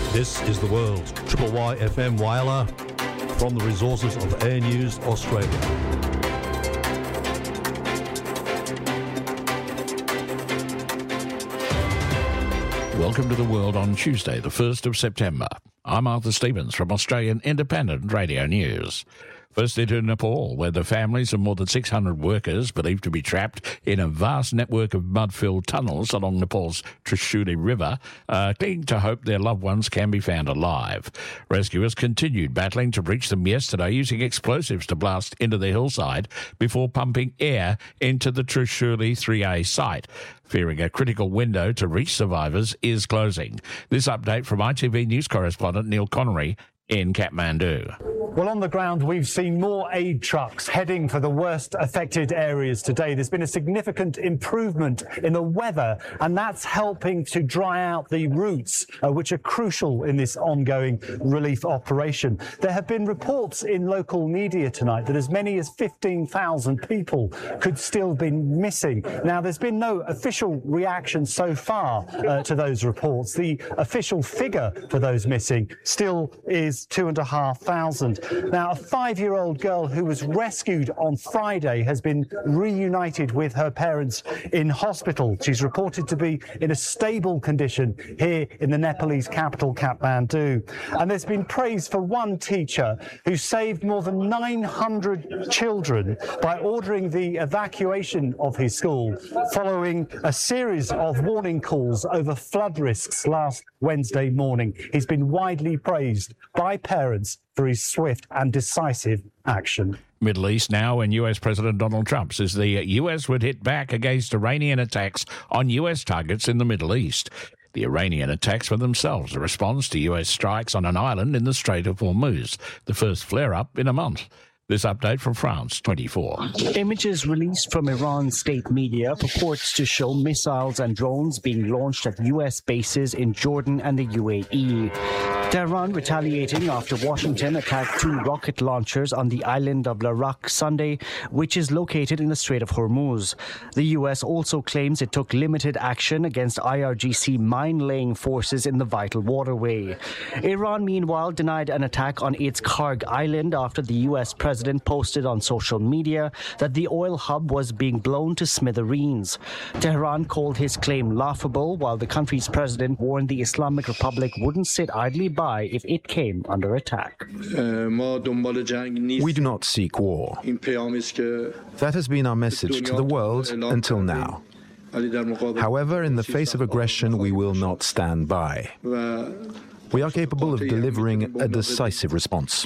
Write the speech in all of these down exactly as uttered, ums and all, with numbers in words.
This is The World. Triple Y F M Whyalla from the resources of Air News Australia. Welcome to The World on Tuesday, the first of September. I'm Arthur Stevens from Australian Independent Radio News. Firstly to Nepal, where the families of more than six hundred workers believed to be trapped in a vast network of mud-filled tunnels along Nepal's Trishuli River are clinging to hope their loved ones can be found alive. Rescuers continued battling to reach them yesterday using explosives to blast into the hillside before pumping air into the Trishuli three A site, fearing a critical window to reach survivors is closing. This update from I T V News correspondent Neil Connery in Kathmandu. Well, on the ground, we've seen more aid trucks heading for the worst affected areas today. There's been a significant improvement in the weather, and that's helping to dry out the routes, uh, which are crucial in this ongoing relief operation. There have been reports in local media tonight that as many as fifteen thousand people could still be missing. Now, there's been no official reaction so far uh, to those reports. The official figure for those missing still is two and a half thousand. Now, a five-year-old girl who was rescued on Friday has been reunited with her parents in hospital. She's reported to be in a stable condition here in the Nepalese capital, Kathmandu. And there's been praise for one teacher who saved more than nine hundred children by ordering the evacuation of his school following a series of warning calls over flood risks last Wednesday morning. He's been widely praised by parents for his swift and decisive action. Middle East now, and U S President Donald Trump says the U S would hit back against Iranian attacks on U S targets in the Middle East. The Iranian attacks were themselves a response to U S strikes on an island in the Strait of Hormuz, the first flare-up in a month. This update from France twenty-four. Images released from Iran's state media purports to show missiles and drones being launched at U S bases in Jordan and the U A E. Tehran retaliating after Washington attacked two rocket launchers on the island of Larak Sunday, which is located in the Strait of Hormuz. The U S also claims it took limited action against I R G C mine-laying forces in the vital waterway. Iran, meanwhile, denied an attack on its Karg Island after the U S president posted on social media that the oil hub was being blown to smithereens. Tehran called his claim laughable, while the country's president warned the Islamic Republic wouldn't sit idly by if it came under attack. We do not seek war. That has been our message to the world until now. However, in the face of aggression, we will not stand by. We are capable of delivering a decisive response.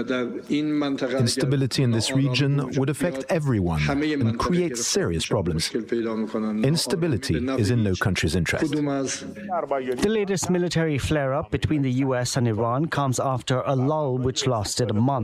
Instability in this region would affect everyone and create serious problems. Instability is in no country's interest. The latest military flare-up between the U S and Iran comes after a lull which lasted a month.